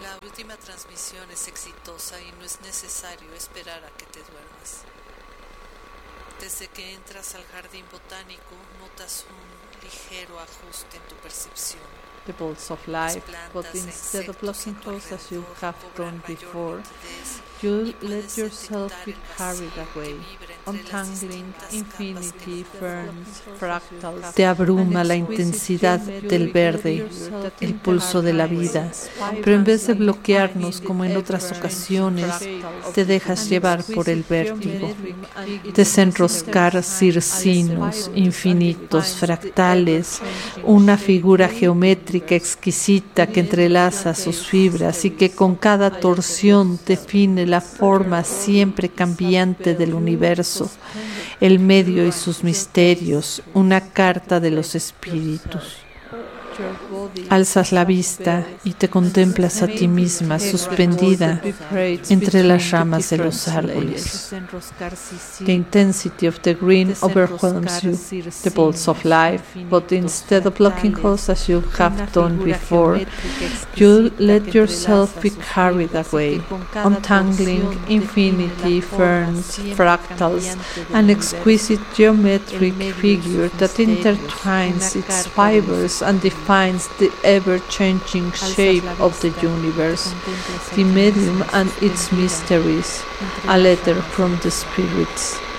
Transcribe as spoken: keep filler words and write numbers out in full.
La última transmisión es exitosa y no es necesario esperar a que te duermas. Desde que entras al jardín botánico, notas un ligero ajuste en tu percepción. The bolts of life, but instead of looking close as you have done before, you let yourself be carried away, untangling infinity, ferns, fractals. Te abruma la intensidad del verde, el pulso de la vida, pero en vez de bloquearnos como en otras ocasiones, te dejas llevar por el vértigo, desenroscar circinos infinitos, fractales, una figura geométrica exquisita que entrelaza sus fibras y que con cada torsión define la forma siempre cambiante del universo, el medio y sus misterios, una carta de los espíritus. Alzas la vista y te contemplas a ti misma suspendida entre las ramas de los árboles. The intensity of the green overwhelms you, the bolts of life, but instead of looking close as you have done before, you let yourself be carried away, untangling infinity, ferns, fractals, an exquisite geometric figure that intertwines its fibers and defines the ever-changing shape of the universe, the medium and its mysteries, a letter from the spirits.